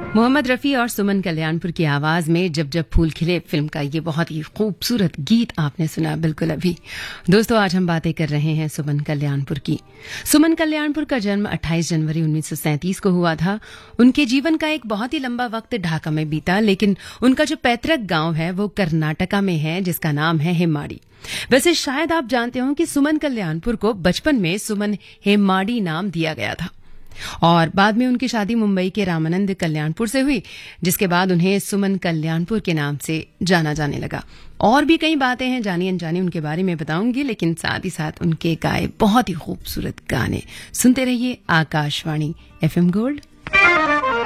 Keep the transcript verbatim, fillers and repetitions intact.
मोहम्मद रफ़ी और सुमन कल्याणपुर की आवाज में जब जब फूल खिले फिल्म का ये बहुत ही खूबसूरत गीत आपने सुना बिल्कुल अभी। दोस्तों, आज हम बातें कर रहे हैं सुमन कल्याणपुर की। सुमन कल्याणपुर का जन्म अट्ठाईस जनवरी उन्नीस सौ सैंतीस को हुआ था। उनके जीवन का एक बहुत ही लंबा वक्त ढाका में बीता, लेकिन उनका जो पैतृक गांव है वो कर्नाटका में है, जिसका नाम है हेमाड़ी। वैसे शायद आप जानते हो कि सुमन कल्याणपुर को बचपन में सुमन हेमाड़ी नाम दिया गया था और बाद में उनकी शादी मुंबई के रामानंद कल्याणपुर से हुई, जिसके बाद उन्हें सुमन कल्याणपुर के नाम से जाना जाने लगा। और भी कई बातें हैं जानी अनजानी उनके बारे में बताऊंगी, लेकिन साथ ही साथ उनके गाए बहुत ही खूबसूरत गाने सुनते रहिए आकाशवाणी एफएम गोल्ड।